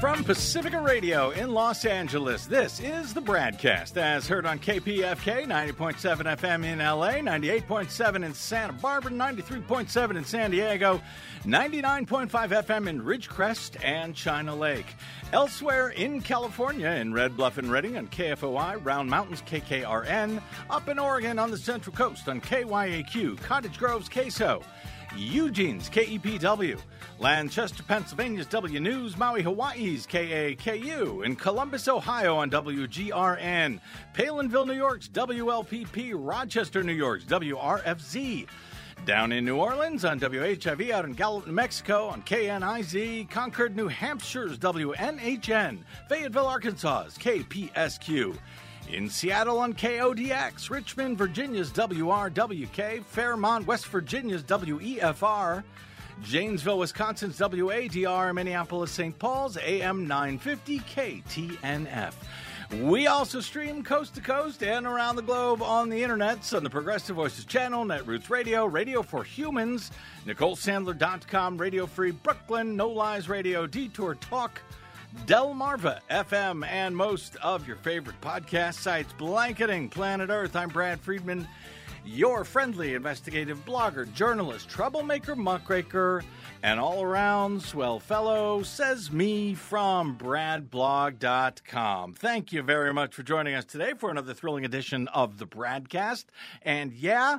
From Pacifica Radio in Los Angeles, this is the BradCast, as heard on KPFK 90.7 FM in LA, 98.7 in Santa Barbara, 93.7 in San Diego, 99.5 FM in Ridgecrest and China Lake. Elsewhere in California, in Red Bluff and Redding on KFOI, Round Mountains KKRN, up in Oregon on the Central Coast on KYAQ, Cottage Grove's KSO, Eugene's KEPW, Lancaster, Pennsylvania's W News, Maui, Hawaii's KAKU, in Columbus, Ohio on WGRN, Palinville, New York's WLPP, Rochester, New York's WRFZ, down in New Orleans on WHIV, out in Gallup, New Mexico on KNIZ, Concord, New Hampshire's WNHN, Fayetteville, Arkansas's KPSQ, in Seattle on KODX, Richmond, Virginia's WRWK, Fairmont, West Virginia's WEFR, Janesville, Wisconsin's WADR, Minneapolis, St. Paul's AM 950 KTNF. We also stream coast to coast and around the globe on the internets on the Progressive Voices channel, Netroots Radio, Radio for Humans, NicoleSandler.com, Radio Free Brooklyn, No Lies Radio, Detour Talk, Delmarva FM, and most of your favorite podcast sites blanketing planet Earth. I'm Brad Friedman, your friendly investigative blogger, journalist, troublemaker, muckraker, and all-around swell fellow, says me from bradblog.com. Thank you very much for joining us today for another thrilling edition of the BradCast. And yeah,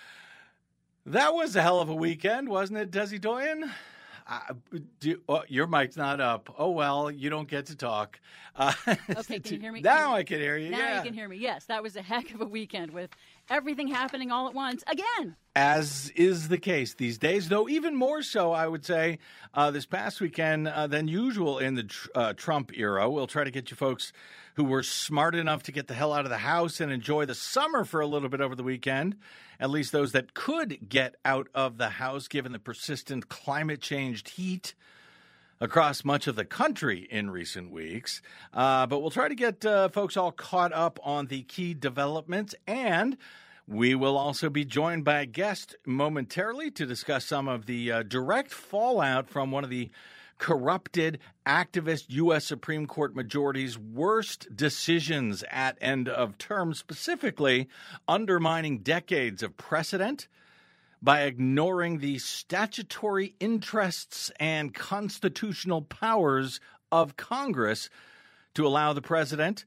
that was a hell of a weekend, wasn't it, Desi Doyen? Your mic's not up. Oh, well, you don't get to talk. Okay, can you hear me? Now I can hear you, Now you can hear me. Yes, that was a heck of a weekend with everything happening all at once again. As is the case these days, though even more so, I would say, this past weekend than usual in the Trump era. We'll try to get you folks who were smart enough to get the hell out of the house and enjoy the summer for a little bit over the weekend, at least those that could get out of the house given the persistent climate-changed heat across much of the country in recent weeks. But we'll try to get folks all caught up on the key developments, and we will also be joined by a guest momentarily to discuss some of the direct fallout from one of the corrupted activist U.S. Supreme Court majority's worst decisions at end of term, specifically undermining decades of precedent by ignoring the statutory interests and constitutional powers of Congress to allow the president.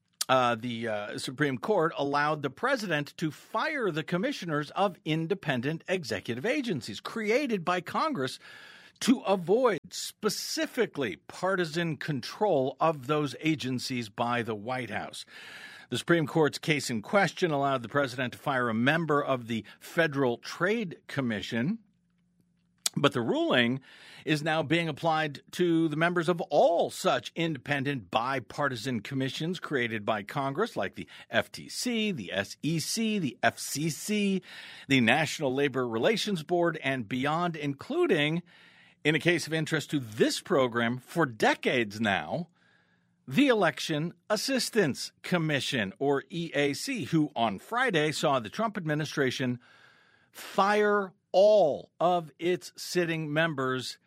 The Supreme Court allowed the president to fire the commissioners of independent executive agencies created by Congress to avoid specifically partisan control of those agencies by the White House. The Supreme Court's case in question allowed the president to fire a member of the Federal Trade Commission, but the ruling is now being applied to the members of all such independent bipartisan commissions created by Congress, like the FTC, the SEC, the FCC, the National Labor Relations Board, and beyond, including, in a case of interest to this program for decades now, the Election Assistance Commission, or EAC, who on Friday saw the Trump administration fire all of its sitting members.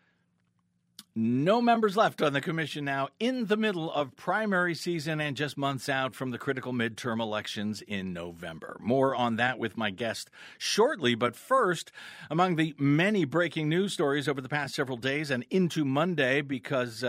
No members left on the commission now in the middle of primary season and just months out from the critical midterm elections in November. More on that with my guest shortly. But first, among the many breaking news stories over the past several days and into Monday, because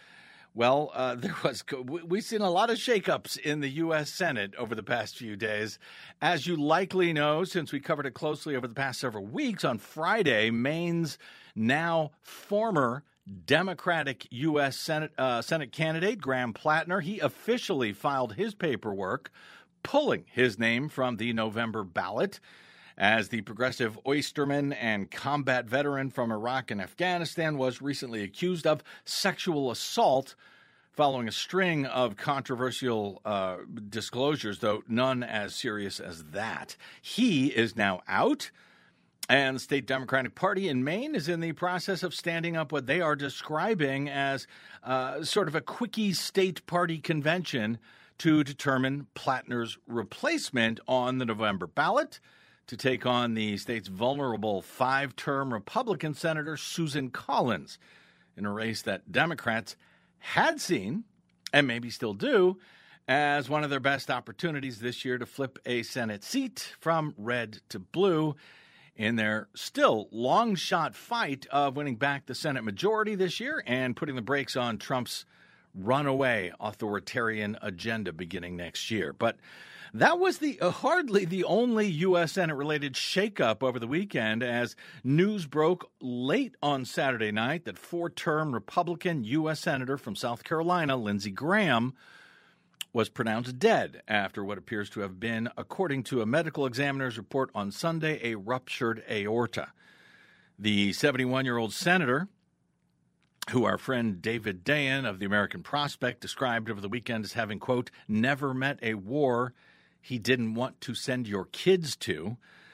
we've seen a lot of shakeups in the U.S. Senate over the past few days. As you likely know, since we covered it closely over the past several weeks, on Friday, Maine's now former Democratic U.S. Senate candidate, Graham Plattner, he officially filed his paperwork, pulling his name from the November ballot, as the progressive oysterman and combat veteran from Iraq and Afghanistan was recently accused of sexual assault following a string of controversial disclosures, though none as serious as that. He is now out. And the state Democratic Party in Maine is in the process of standing up what they are describing as sort of a quickie state party convention to determine Plattner's replacement on the November ballot to take on the state's vulnerable 5-term Republican Senator Susan Collins in a race that Democrats had seen, and maybe still do, as one of their best opportunities this year to flip a Senate seat from red to blue in their still long shot fight of winning back the Senate majority this year and putting the brakes on Trump's runaway authoritarian agenda beginning next year. But that was hardly the only U.S. Senate-related shakeup over the weekend, as news broke late on Saturday night that four-term Republican U.S. Senator from South Carolina, Lindsey Graham, was pronounced dead after what appears to have been, according to a medical examiner's report on Sunday, a ruptured aorta. The 71-year-old senator, who our friend David Dayen of the American Prospect described over the weekend as having, quote, never met a war he didn't want to send your kids to,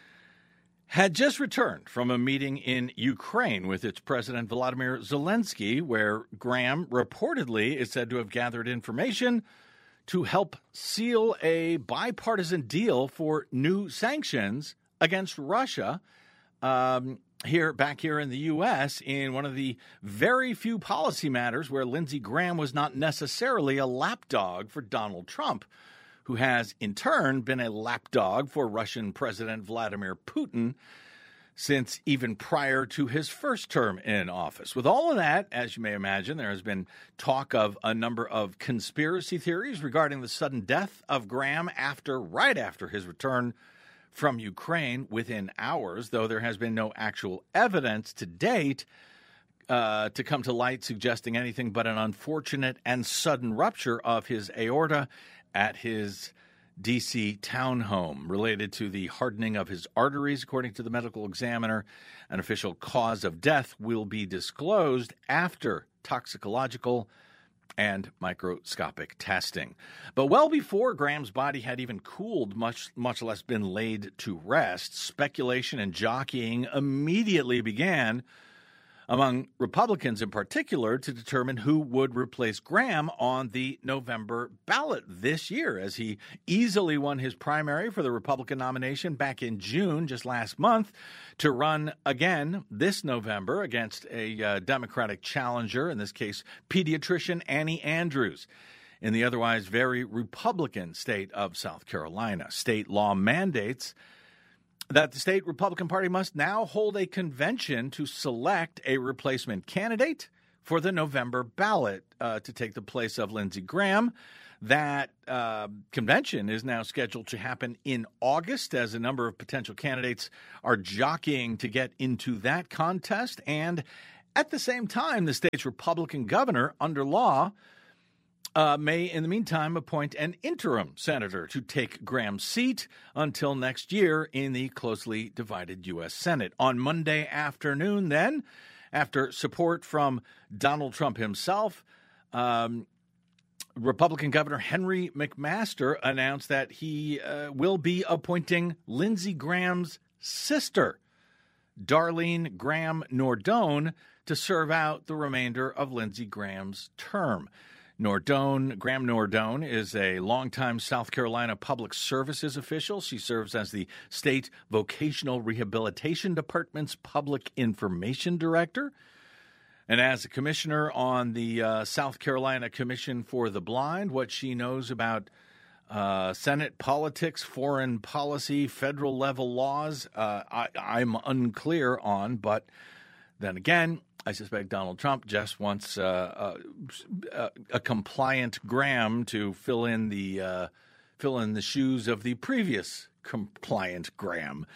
had just returned from a meeting in Ukraine with its President Volodymyr Zelensky, where Graham reportedly is said to have gathered information to help seal a bipartisan deal for new sanctions against Russia back here in the U.S. in one of the very few policy matters where Lindsey Graham was not necessarily a lapdog for Donald Trump, who has in turn been a lapdog for Russian President Vladimir Putin since even prior to his first term in office. With all of that, as you may imagine, there has been talk of a number of conspiracy theories regarding the sudden death of Graham right after his return from Ukraine within hours, though there has been no actual evidence to date to come to light suggesting anything but an unfortunate and sudden rupture of his aorta at his D.C. townhome related to the hardening of his arteries, according to the medical examiner. An official cause of death will be disclosed after toxicological and microscopic testing. But well before Graham's body had even cooled, much less been laid to rest, speculation and jockeying immediately began among Republicans in particular to determine who would replace Graham on the November ballot this year, as he easily won his primary for the Republican nomination back in June, just last month, to run again this November against a Democratic challenger, in this case, pediatrician Annie Andrews, in the otherwise very Republican state of South Carolina. State law mandates that the state Republican Party must now hold a convention to select a replacement candidate for the November ballot to take the place of Lindsey Graham. That convention is now scheduled to happen in August, as a number of potential candidates are jockeying to get into that contest. And at the same time, the state's Republican governor, under law, may, in the meantime, appoint an interim senator to take Graham's seat until next year in the closely divided U.S. Senate. On Monday afternoon, then, after support from Donald Trump himself, Republican Governor Henry McMaster announced that he will be appointing Lindsey Graham's sister, Darlene Graham Nordone, to serve out the remainder of Lindsey Graham's term. Graham Nordone is a longtime South Carolina Public Services official. She serves as the State Vocational Rehabilitation Department's Public Information Director, and as a commissioner on the South Carolina Commission for the Blind. What she knows about Senate politics, foreign policy, federal level laws, I'm unclear on, but then again, I suspect Donald Trump just wants a compliant Graham to fill in the shoes of the previous compliant Graham.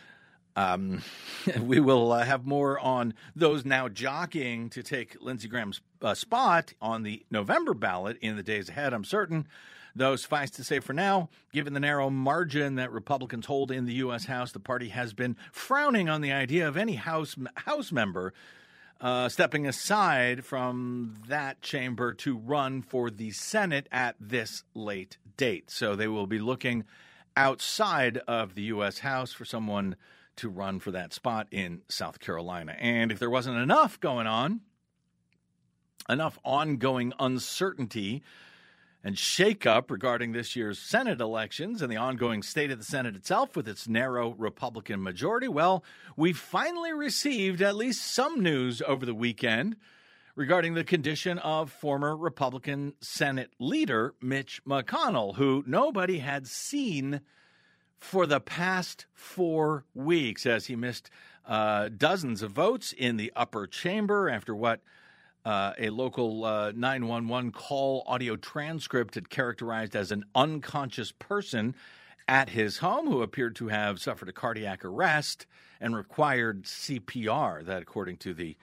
We will have more on those now jockeying to take Lindsey Graham's spot on the November ballot in the days ahead, I'm certain. Though, suffice to say for now, given the narrow margin that Republicans hold in the U.S. House, the party has been frowning on the idea of any House member stepping aside from that chamber to run for the Senate at this late date. So they will be looking outside of the U.S. House for someone to run for that spot in South Carolina. And if there wasn't enough going on, enough ongoing uncertainty and shakeup regarding this year's Senate elections and the ongoing state of the Senate itself with its narrow Republican majority, well, we finally received at least some news over the weekend regarding the condition of former Republican Senate leader Mitch McConnell, who nobody had seen for the past 4 weeks as he missed dozens of votes in the upper chamber after what a local 911 call audio transcript had characterized as an unconscious person at his home who appeared to have suffered a cardiac arrest and required CPR. That, according to the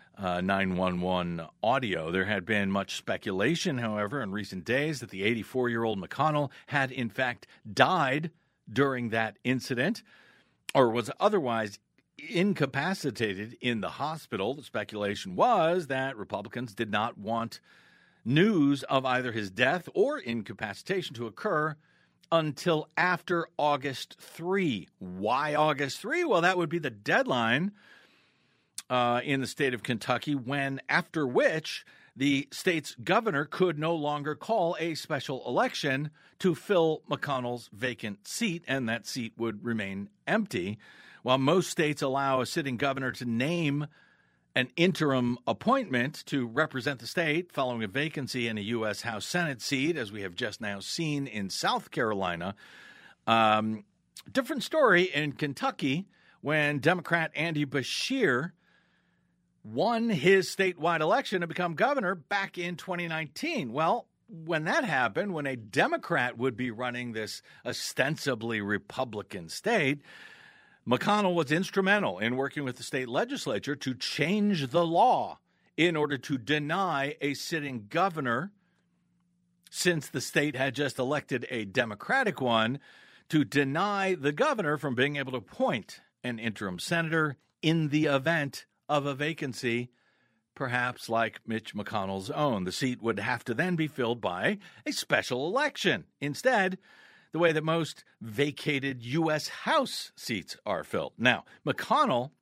911 audio. There had been much speculation, however, in recent days that the 84-year-old McConnell had, in fact, died during that incident or was otherwise incapacitated in the hospital. The speculation was that Republicans did not want news of either his death or incapacitation to occur until after August 3. Why August 3? Well, that would be the deadline in the state of Kentucky, after which the state's governor could no longer call a special election to fill McConnell's vacant seat, and that seat would remain empty. While most states allow a sitting governor to name an interim appointment to represent the state following a vacancy in a U.S. House Senate seat, as we have just now seen in South Carolina. Different story in Kentucky when Democrat Andy Beshear won his statewide election to become governor back in 2019. Well, when that happened, when a Democrat would be running this ostensibly Republican state, McConnell was instrumental in working with the state legislature to change the law in order to deny a sitting governor, since the state had just elected a Democratic one, to deny the governor from being able to appoint an interim senator in the event of a vacancy, perhaps like Mitch McConnell's own. The seat would have to then be filled by a special election. Instead, the way that most vacated U.S. House seats are filled. Now, McConnell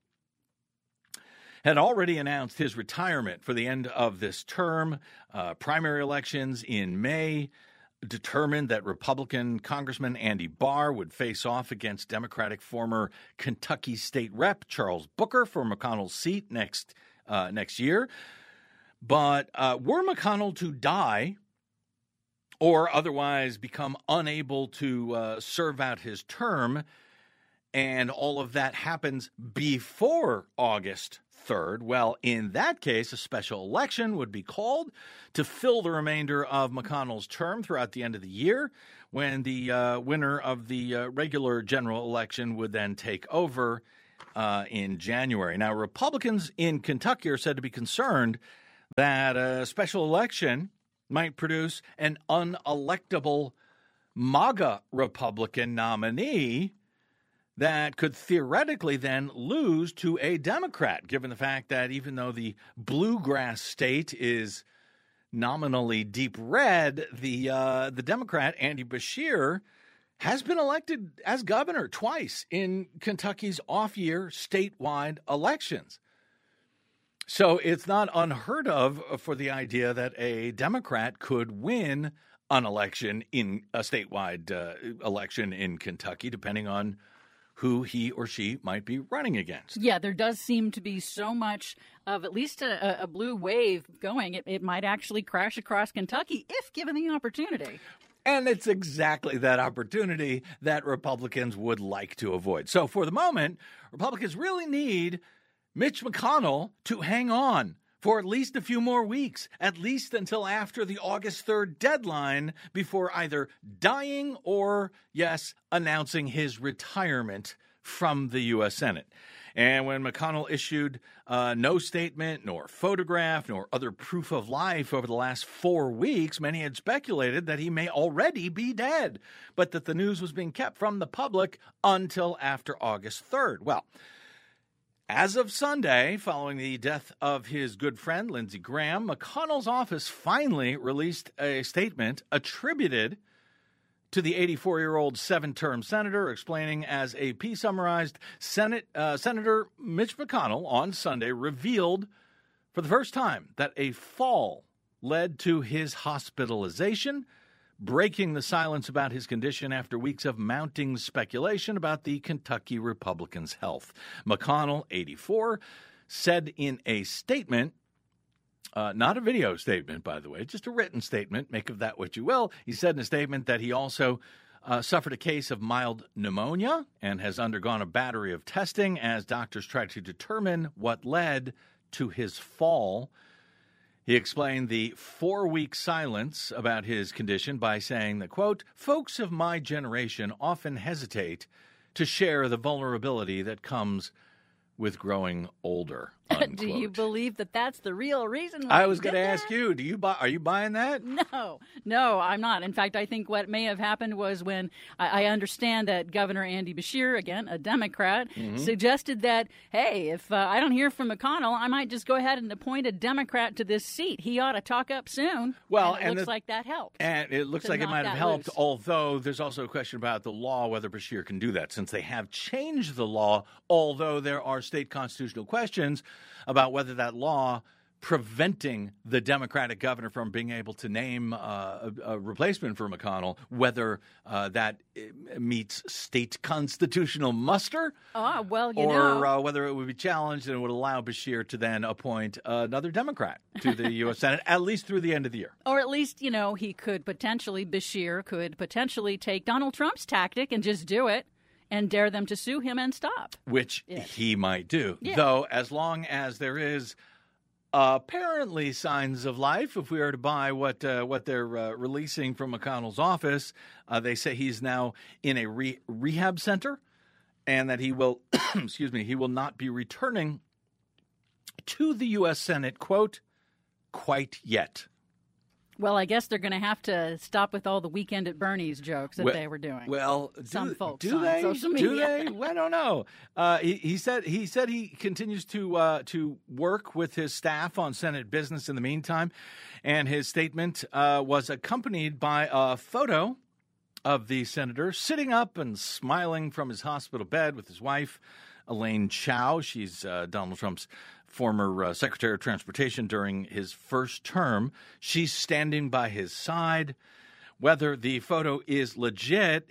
had already announced his retirement for the end of this term. Primary elections in May determined that Republican Congressman Andy Barr would face off against Democratic former Kentucky State Rep Charles Booker for McConnell's seat next year. But were McConnell to die or otherwise become unable to serve out his term, and all of that happens before August 3rd, well, in that case, a special election would be called to fill the remainder of McConnell's term throughout the end of the year, when the winner of the regular general election would then take over in January. Now, Republicans in Kentucky are said to be concerned that a special election might produce an unelectable MAGA Republican nominee that could theoretically then lose to a Democrat, given the fact that even though the bluegrass state is nominally deep red, the Democrat, Andy Beshear, has been elected as governor twice in Kentucky's off-year statewide elections. So it's not unheard of for the idea that a Democrat could win an election in a statewide election in Kentucky, depending on who he or she might be running against. Yeah, there does seem to be so much of at least a blue wave going. It might actually crash across Kentucky if given the opportunity. And it's exactly that opportunity that Republicans would like to avoid. So for the moment, Republicans really need Mitch McConnell to hang on for at least a few more weeks, at least until after the August 3rd deadline, before either dying or, yes, announcing his retirement from the U.S. Senate. And when McConnell issued no statement, nor photograph, nor other proof of life over the last 4 weeks, many had speculated that he may already be dead, but that the news was being kept from the public until after August 3rd. Well, as of Sunday, following the death of his good friend, Lindsey Graham, McConnell's office finally released a statement attributed to the 84-year-old seven-term senator, explaining, as AP summarized, Senator Mitch McConnell on Sunday revealed for the first time that a fall led to his hospitalization, breaking the silence about his condition after weeks of mounting speculation about the Kentucky Republican's health. McConnell, 84, said in a statement Not a video statement, by the way, just a written statement. Make of that what you will. He said in a statement that he also suffered a case of mild pneumonia and has undergone a battery of testing as doctors try to determine what led to his fall. He explained the 4-week silence about his condition by saying that, quote, folks of my generation often hesitate to share the vulnerability that comes with growing older. Do you believe that that's the real reason why I was going to ask you, are you buying that? No, I'm not. In fact, I think what may have happened was when I understand that Governor Andy Beshear, again, a Democrat, suggested that, hey, if I don't hear from McConnell, I might just go ahead and appoint a Democrat to this seat. He ought to talk up soon. Well, and it looks like that helped. And it looks like it might have helped, although there's also a question about the law, whether Beshear can do that, since they have changed the law, although there are state constitutional questions about whether that law preventing the Democratic governor from being able to name a replacement for McConnell, whether that meets state constitutional muster, or whether it would be challenged and it would allow Beshear to then appoint another Democrat to the U.S. Senate, at least through the end of the year. Or at least, Beshear could potentially take Donald Trump's tactic and just do it and dare them to sue him and stop. Which he might do. Yeah. Though, as long as there is apparently signs of life, if we are to buy what they're releasing from McConnell's office, they say he's now in a rehab center and that he will, he will not be returning to the U.S. Senate, quote, quite yet. Well, I guess they're going to have to stop with all the Weekend at Bernie's jokes that they were doing. Well, some folks do on they? social media. Do they? Well, I don't know. He said he continues to work with his staff on Senate business in the meantime, and his statement was accompanied by a photo of the senator sitting up and smiling from his hospital bed with his wife, Elaine Chao. She's Donald Trump's former Secretary of Transportation during his first term. She's standing by his side. Whether the photo is legit,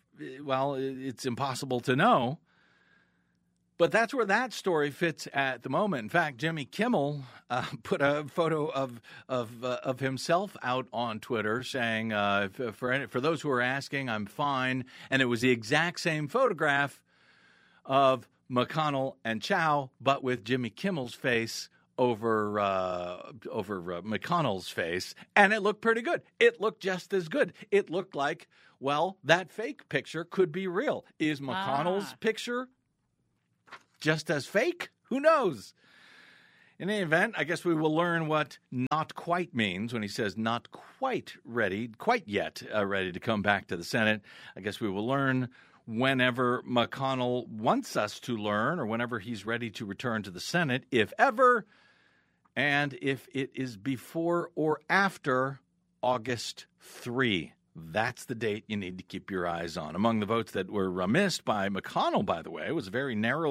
it's impossible to know. But that's where that story fits at the moment. In fact, Jimmy Kimmel put a photo of himself out on Twitter saying, for those who are asking, I'm fine. And it was the exact same photograph of McConnell and Chao, but with Jimmy Kimmel's face over McConnell's face, and it looked pretty good. It looked just as good. It looked like, that fake picture could be real. Is McConnell's picture just as fake? Who knows? In any event, I guess we will learn what not quite means when he says not quite yet ready to come back to the Senate. I guess we will learn whenever McConnell wants us to learn, or whenever he's ready to return to the Senate, if ever, and if it is before or after August 3. That's the date you need to keep your eyes on. Among the votes that were missed by McConnell, by the way, was a very narrow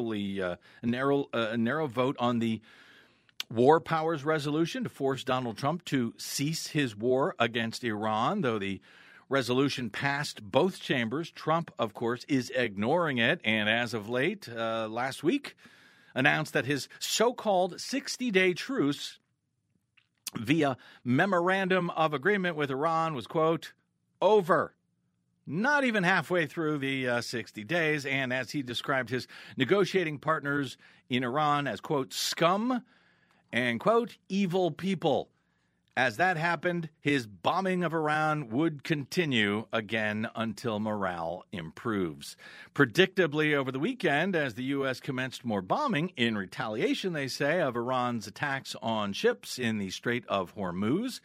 vote on the War Powers Resolution to force Donald Trump to cease his war against Iran, though the resolution passed both chambers. Trump, of course, is ignoring it, and as of late, last week, announced that his so-called 60-day truce via memorandum of agreement with Iran was, quote, over. Not even halfway through the 60 days, and as he described his negotiating partners in Iran as, quote, scum and, quote, evil people. As that happened, his bombing of Iran would continue again until morale improves. Predictably, over the weekend, as the U.S. commenced more bombing, in retaliation, they say, of Iran's attacks on ships in the Strait of Hormuz,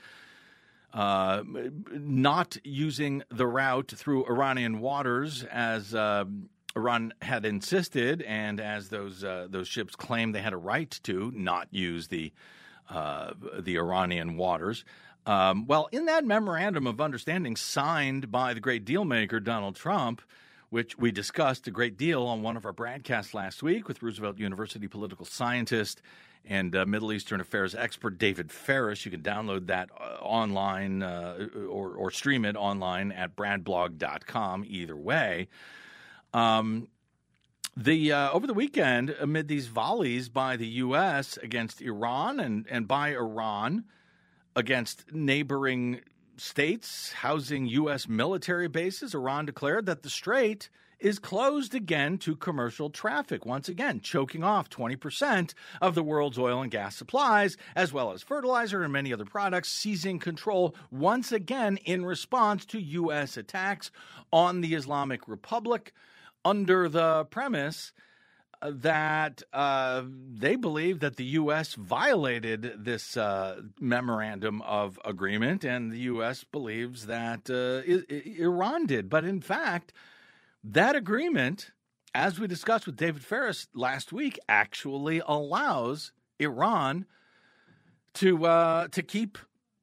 not using the route through Iranian waters as Iran had insisted, and as those ships claimed they had a right to not use the Iranian waters. In that memorandum of understanding signed by the great deal maker Donald Trump, which we discussed a great deal on one of our broadcasts last week with Roosevelt University political scientist and Middle Eastern affairs expert David Ferris. You can download that online or stream it online at bradblog.com, either way. Over the weekend, amid these volleys by the U.S. against Iran and by Iran against neighboring states housing U.S. military bases, Iran declared that the Strait is closed again to commercial traffic, once again choking off 20% of the world's oil and gas supplies, as well as fertilizer and many other products, seizing control once again in response to U.S. attacks on the Islamic Republic under the premise that they believe that the U.S. violated this memorandum of agreement, and the U.S. believes that Iran did. But in fact, that agreement, as we discussed with David Ferris last week, actually allows Iran to keep,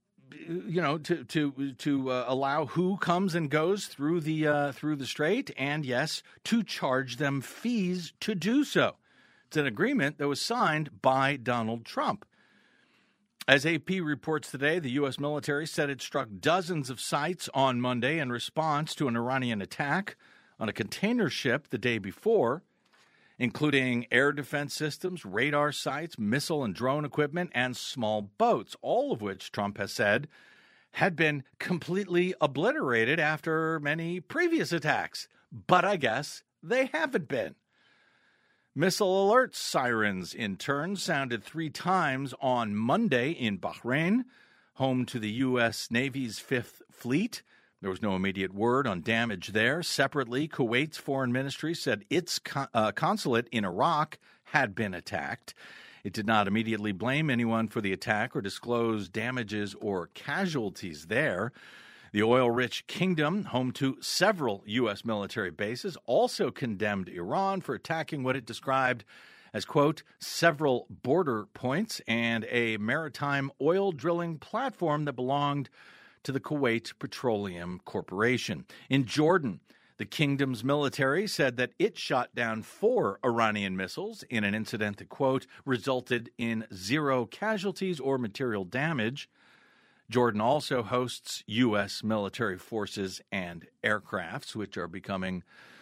to allow who comes and goes through the strait, and yes, to charge them fees to do so. It's an agreement that was signed by Donald Trump. As AP reports today, the U.S. military said it struck dozens of sites on Monday in response to an Iranian attack on a container ship the day before, including air defense systems, radar sites, missile and drone equipment, and small boats, all of which Trump has said had been completely obliterated after many previous attacks. But I guess they haven't been. Missile alert sirens, in turn, sounded 3 times on Monday in Bahrain, home to the U.S. Navy's 5th Fleet. There was no immediate word on damage there. Separately, Kuwait's foreign ministry said its consulate in Iraq had been attacked. It did not immediately blame anyone for the attack or disclose damages or casualties there. The oil-rich kingdom, home to several U.S. military bases, also condemned Iran for attacking what it described as, quote, several border points and a maritime oil drilling platform that belonged to the Kuwait Petroleum Corporation. In Jordan, the kingdom's military said that it shot down 4 Iranian missiles in an incident that, quote, resulted in 0 casualties or material damage. Jordan also hosts U.S. military forces and aircrafts, which are becoming,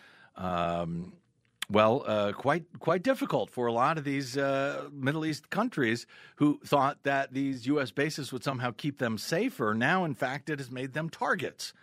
quite difficult for a lot of these Middle East countries who thought that these U.S. bases would somehow keep them safer. Now, in fact, it has made them targets.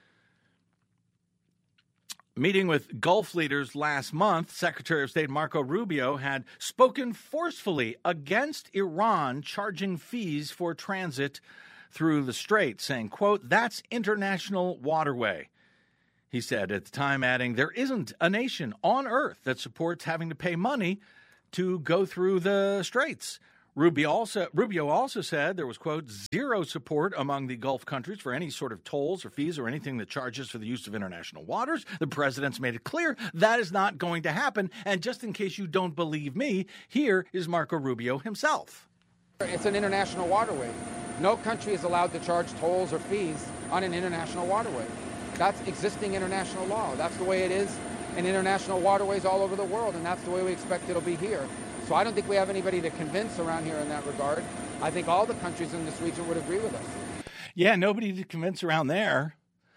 Meeting with Gulf leaders last month, Secretary of State Marco Rubio had spoken forcefully against Iran charging fees for transit through the strait, saying, quote, that's international waterway. He said at the time, adding, there isn't a nation on earth that supports having to pay money to go through the straits. Rubio also said there was, quote, 0 support among the Gulf countries for any sort of tolls or fees or anything that charges for the use of international waters. The president's made it clear that is not going to happen. And just in case you don't believe me, here is Marco Rubio himself. It's an international waterway. No country is allowed to charge tolls or fees on an international waterway. That's existing international law. That's the way it is in international waterways all over the world, and that's the way we expect it'll be here. So I don't think we have anybody to convince around here in that regard. I think all the countries in this region would agree with us. Yeah, nobody to convince around there.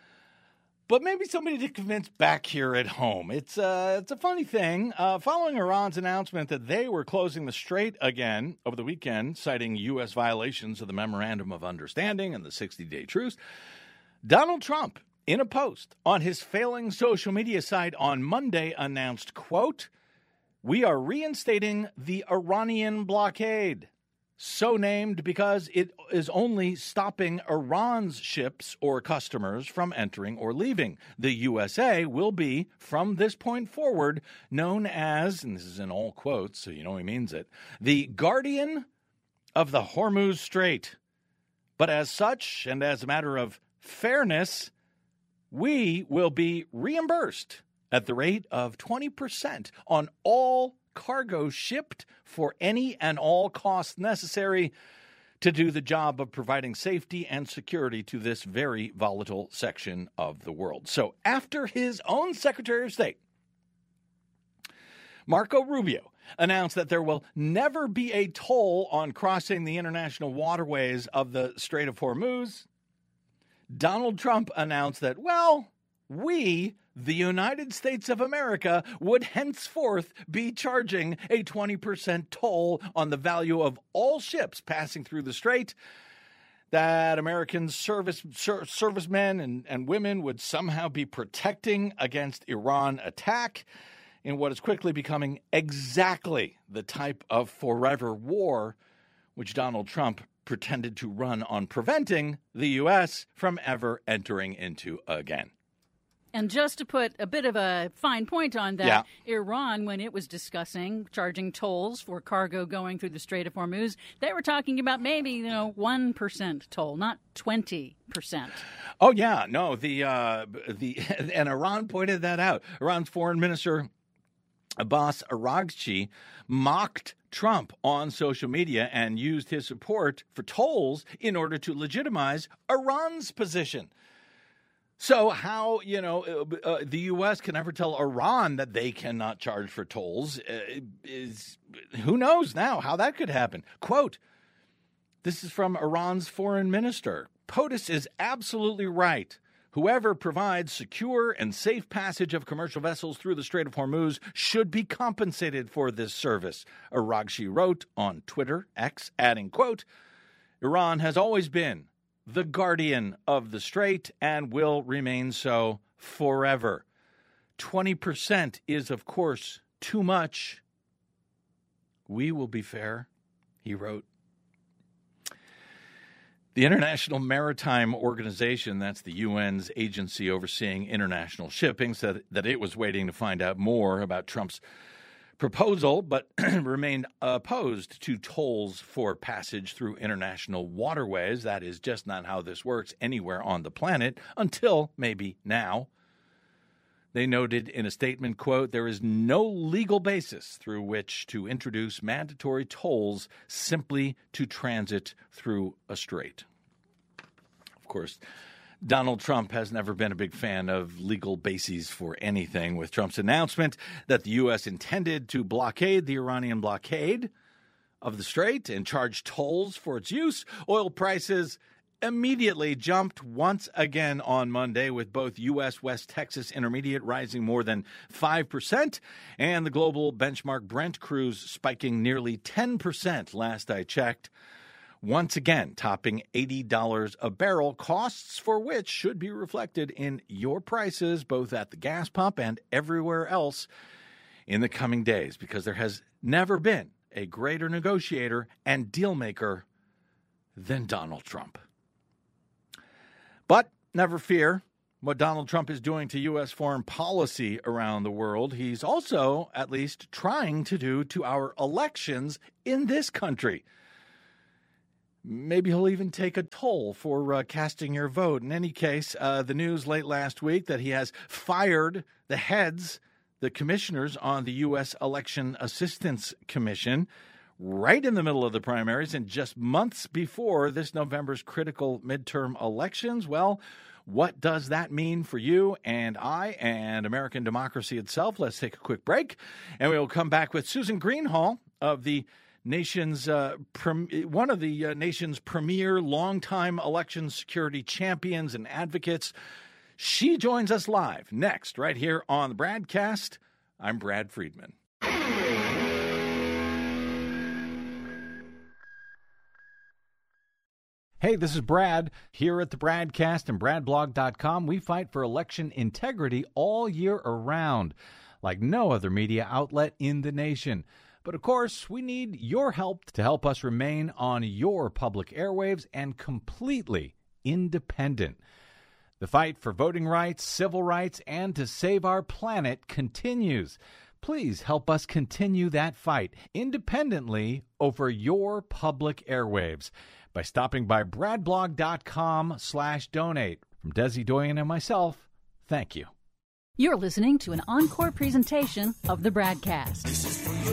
But maybe somebody to convince back here at home. It's a funny thing. Following Iran's announcement that they were closing the strait again over the weekend, citing U.S. violations of the Memorandum of Understanding and the 60-day truce, Donald Trump, in a post on his failing social media site on Monday, announced, quote, we are reinstating the Iranian blockade, so named because it is only stopping Iran's ships or customers from entering or leaving. The USA will be, from this point forward, known as, and this is in all quotes, so you know he means it, the guardian of the Hormuz Strait. But as such, and as a matter of fairness, we will be reimbursed at the rate of 20% on all cargo shipped for any and all costs necessary to do the job of providing safety and security to this very volatile section of the world. So after his own Secretary of State, Marco Rubio, announced that there will never be a toll on crossing the international waterways of the Strait of Hormuz, Donald Trump announced that, well, we, the United States of America, would henceforth be charging a 20% toll on the value of all ships passing through the strait, that American servicemen and women would somehow be protecting against Iran attack in what is quickly becoming exactly the type of forever war which Donald Trump pretended to run on preventing the U.S. from ever entering into again. And just to put a bit of a fine point on that, Iran, when it was discussing charging tolls for cargo going through the Strait of Hormuz, they were talking about maybe, 1% toll, not 20%. Oh, yeah. No, and Iran pointed that out. Iran's foreign minister, Abbas Araghchi, mocked Trump on social media and used his support for tolls in order to legitimize Iran's position. So how, the U.S. can ever tell Iran that they cannot charge for tolls is who knows now how that could happen. Quote, this is from Iran's foreign minister. POTUS is absolutely right. Whoever provides secure and safe passage of commercial vessels through the Strait of Hormuz should be compensated for this service, Araghchi wrote on Twitter, X, adding, quote, Iran has always been the guardian of the strait and will remain so forever. 20% is, of course, too much. We will be fair, he wrote. The International Maritime Organization, that's the UN's agency overseeing international shipping, said that it was waiting to find out more about Trump's proposal, but remained opposed to tolls for passage through international waterways. That is just not how this works anywhere on the planet until maybe now. They noted in a statement, quote, there is no legal basis through which to introduce mandatory tolls simply to transit through a strait. Of course, Donald Trump has never been a big fan of legal bases for anything. With Trump's announcement that the U.S. intended to blockade the Iranian blockade of the strait and charge tolls for its use, oil prices immediately jumped once again on Monday, with both U.S. West Texas Intermediate rising more than 5% and the global benchmark Brent crude spiking nearly 10% last I checked. Once again, topping $80 a barrel, costs for which should be reflected in your prices, both at the gas pump and everywhere else in the coming days, because there has never been a greater negotiator and deal maker than Donald Trump. But never fear what Donald Trump is doing to U.S. foreign policy around the world. He's also at least trying to do to our elections in this country. Maybe he'll even take a toll for casting your vote. In any case, the news late last week that he has fired the commissioners on the U.S. Election Assistance Commission right in the middle of the primaries and just months before this November's critical midterm elections. Well, what does that mean for you and I and American democracy itself? Let's take a quick break, and we will come back with Susan Greenhalgh of the nation's one of the nation's premier longtime election security champions and advocates. She joins us live next, right here on the BradCast. I'm Brad Friedman. Hey, this is Brad. Here at the BradCast and BradBlog.com, we fight for election integrity all year around, like no other media outlet in the nation. But of course, we need your help to help us remain on your public airwaves and completely independent. The fight for voting rights, civil rights, and to save our planet continues. Please help us continue that fight independently over your public airwaves by stopping by bradblog.com/donate. From Desi Doyen and myself, thank you. You're listening to an encore presentation of the BradCast. This is for your